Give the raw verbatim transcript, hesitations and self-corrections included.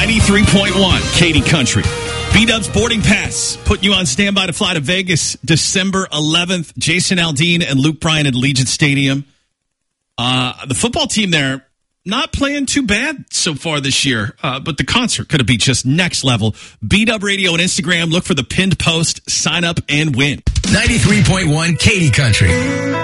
ninety-three point one, Katy Country. B-Dub's boarding pass, putting you on standby to fly to Vegas December eleventh. Jason Aldean and Luke Bryan at Allegiant Stadium. Uh, the football team there, not playing too bad so far this year, uh, but the concert could be just next level. B-Dub Radio and Instagram, look for the pinned post, sign up, and win. ninety-three point one, Katy Country.